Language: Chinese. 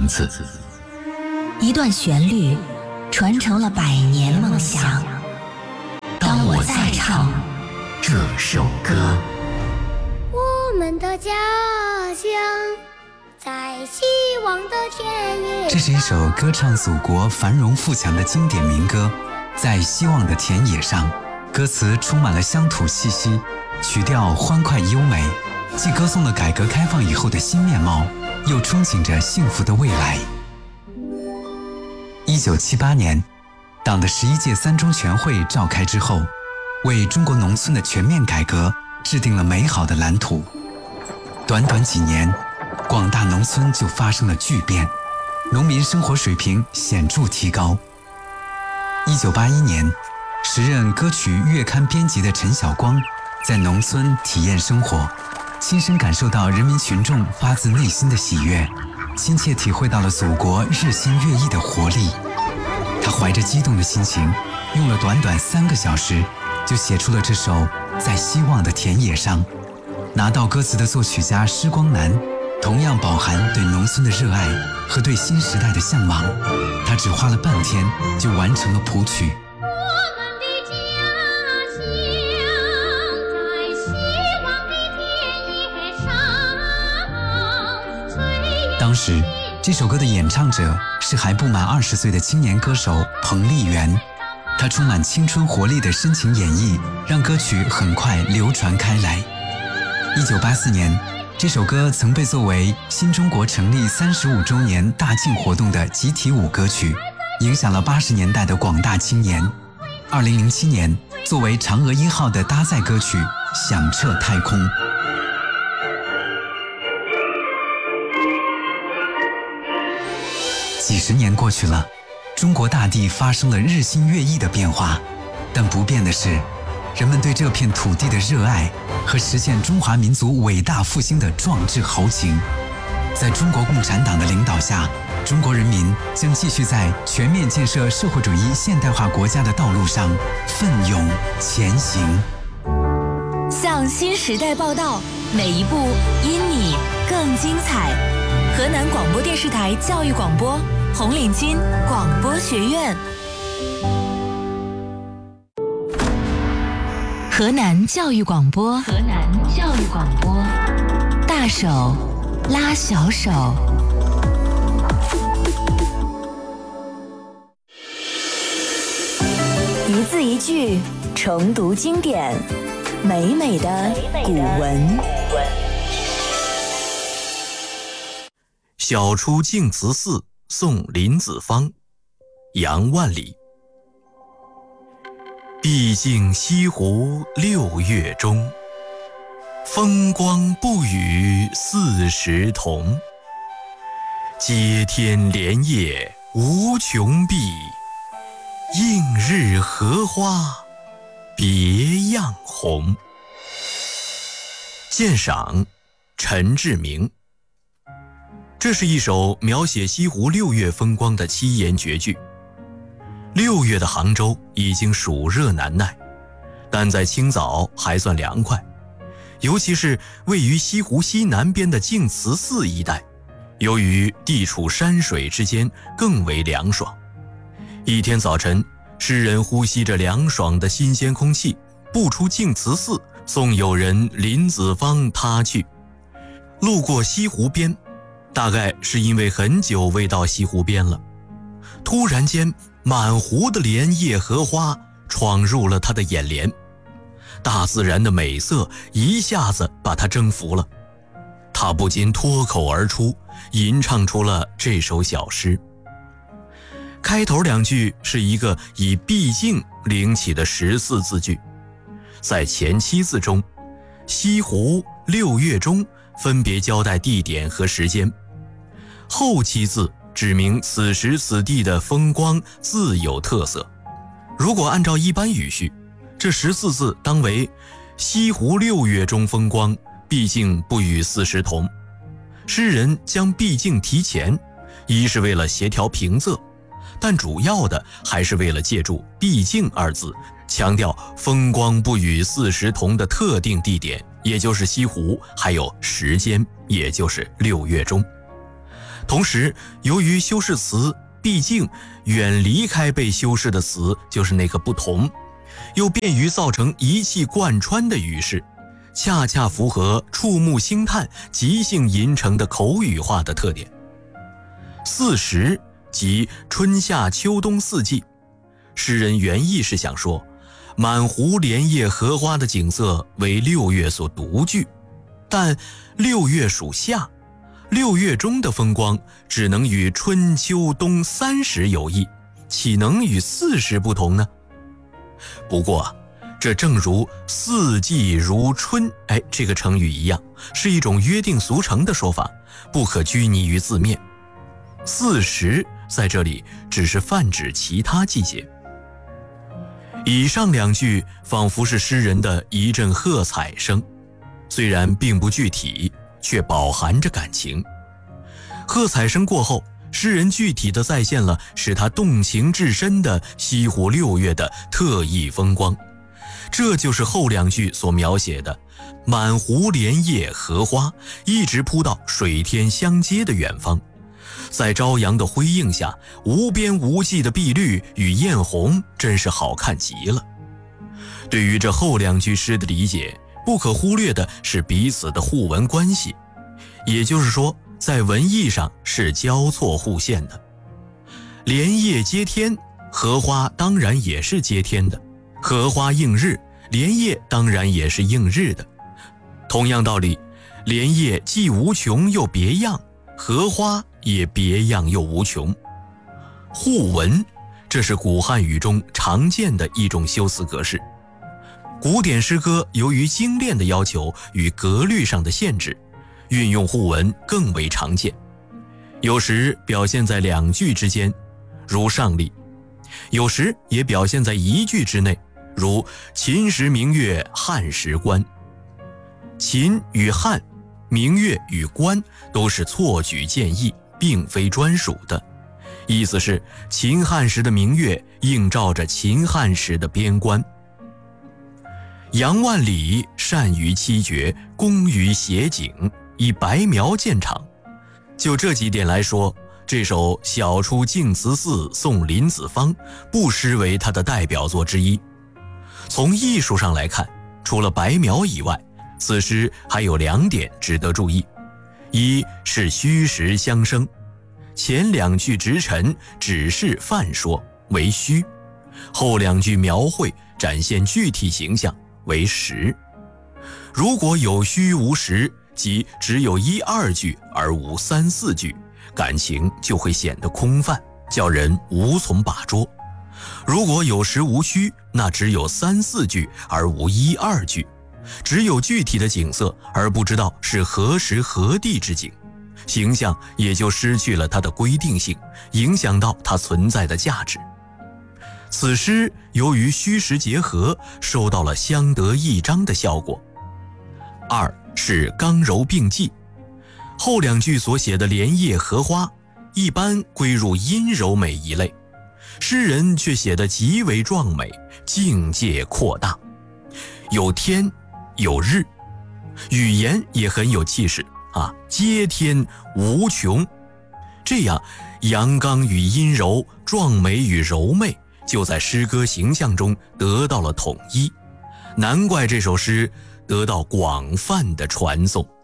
子。 一段旋律传承了100年梦想。当我再唱这首歌， 我们的家乡在希望的田野。 这是一首歌唱祖国繁荣富强的经典民歌，在希望的田野上，歌词充满了乡土气息，曲调欢快优美，既歌颂了改革开放以后的新面貌，又憧憬着幸福的未来。1978年，党的11届3中全会召开之后，为中国农村的全面改革制定了美好的蓝图。短短几年，广大农村就发生了巨变，农民生活水平显著提高。1981年，时任歌曲月刊编辑的陈晓光在农村体验生活，亲身感受到人民群众发自内心的喜悦，亲切体会到了祖国日新月异的活力。他怀着激动的心情，用了短短3个小时，就写出了这首《在希望的田野上》。拿到歌词的作曲家施光南，同样饱含对农村的热爱和对新时代的向往。他只花了半天就完成了谱曲。当时这首歌的演唱者是还不满20岁的青年歌手彭丽媛，她充满青春活力的深情演绎，让歌曲很快流传开来。1984年，这首歌曾被作为新中国成立35周年大庆活动的集体舞歌曲，影响了80年代的广大青年。2007年，作为嫦娥1号的搭载歌曲响彻太空。几十年过去了，中国大地发生了日新月异的变化，但不变的是，人们对这片土地的热爱和实现中华民族伟大复兴的壮志豪情。在中国共产党的领导下，中国人民将继续在全面建设社会主义现代化国家的道路上奋勇前行。 向新时代报道，每一步因你更精彩。河南广播电视台教育广播，红领巾广播学院。河南教育广播，河南教育广播，大手拉小手。一字一句重读经典，美美的古文。 晓出净慈寺送林子方，杨万里。毕竟西湖6月中，风光不与40同。接天莲叶无穷碧，映日荷花别样红。鉴赏陈志明。这是一首描写西湖6月风光的7言绝句。6月的杭州已经暑热难耐，但在清早还算凉快，尤其是位于西湖西南边的净慈寺一带，由于地处山水之间，更为凉爽。一天早晨，诗人呼吸着凉爽的新鲜空气，步出净慈寺，送友人林子方他去。路过西湖边，大概是因为很久未到西湖边了，突然间满湖的莲叶荷花闯入了他的眼帘，大自然的美色一下子把他征服了。他不禁脱口而出，吟唱出了这首小诗。开头2句是一个以毕竟领起的14字句，在前7字中，西湖6月中分别交代地点和时间，后7字指明此时此地的风光自有特色。如果按照一般语序，这14字当为西湖6月中风光，毕竟不与40同。诗人将毕竟提前，一是为了协调平仄，但主要的还是为了借助毕竟2字，强调风光不与40同的特定地点，也就是西湖，还有时间，也就是6月中。 同时，由于修饰词毕竟远离开被修饰的词，就是那个不同，又便于造成一气贯穿的语势，恰恰符合触目兴叹、即兴吟成的口语化的特点。四时即春夏秋冬四季，诗人原意是想说，满湖莲叶荷花的景色为6月所独具，但6月属夏，6月中的风光只能与春秋冬3时有异，岂能与4时不同呢？不过这正如四季如春，这个成语一样，是一种约定俗成的说法，不可拘泥于字面。4时在这里只是泛指其他季节。以上2句仿佛是诗人的一阵喝彩声，虽然并不具体，却饱含着感情。喝彩声过后，诗人具体地再现了使他动情至深的西湖6月的特异风光，这就是后2句所描写的满湖莲叶荷花一直扑到水天相接的远方，在朝阳的辉映下，无边无际的碧绿与艳红真是好看极了。对于这后2句诗的理解，不可忽略的是彼此的互文关系，也就是说，在文意上是交错互现的。莲叶接天，荷花当然也是接天的；荷花映日，莲叶当然也是映日的。同样道理，莲叶既无穷又别样，荷花也别样又无穷。互文，这是古汉语中常见的一种修辞格式。古典诗歌由于精炼的要求与格律上的限制，运用互文更为常见，有时表现在2句之间，如上例；有时也表现在1句之内，如秦时明月汉时关。秦与汉，明月与关都是错举见义，并非专属的，意思是秦汉时的明月映照着秦汉时的边关。杨万里善于七绝，工于写景，以白描见长。就这几点来说，这首《晓出净慈寺送林子方》不失为他的代表作之一。从艺术上来看，除了白描以外，此诗还有2点值得注意。一是虚实相生，前2句直陈只是泛说为虚，后2句描绘展现具体形象为实。如果有虚无实，即只有1、2句而无3、4句，感情就会显得空泛，叫人无从把捉。如果有实无虚，那只有3、4句而无1、2句，只有具体的景色而不知道是何时何地之景，形象也就失去了它的规定性，影响到它存在的价值。此诗由于虚实结合，收到了相得益彰的效果。2是刚柔并济，后2句所写的莲叶荷花一般归入阴柔美一类，诗人却写得极为壮美，境界扩大，有天有日，语言也很有气势接天无穷。这样阳刚与阴柔，壮美与柔媚就在诗歌形象中得到了统一，难怪这首诗得到广泛的传颂。